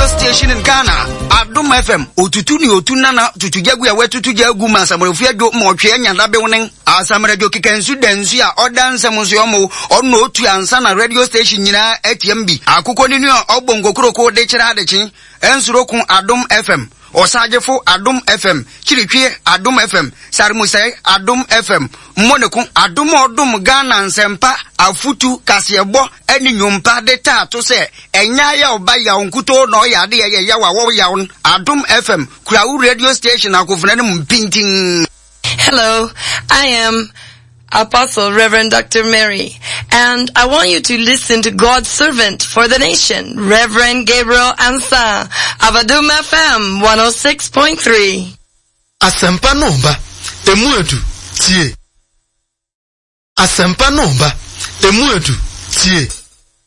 station in Ghana. Adum FM. Otutu ni otunana tutujagu ya wetu jagu masamrefia do motwe nyanda be wonen. Asamre do kikensu densu ya odanse musomo ono otu ansa na radio station nyina ATMB. Akukọ ni nu obongo kroko de kira adechi. Ensurokun Adum FM. Osajefo Adum FM, Chirikwe Adum FM, Sarmusai Adum FM, Monekun Adum Odum Ghana Nsempa, Afutu Kasiebo, eni nyumpa de to se, enya ya oba ya unkuto no ya de ya wa ya on Adum FM, Krawu radio station akufuna mpinting. Hello, I am Apostle Reverend Dr. Mary, and I want you to listen to God's servant for the nation, Reverend Gabriel Ansa, of Adum FM 106.3. Asempa nomba, temuedu, tie. Asempa nomba, temuedu, tie.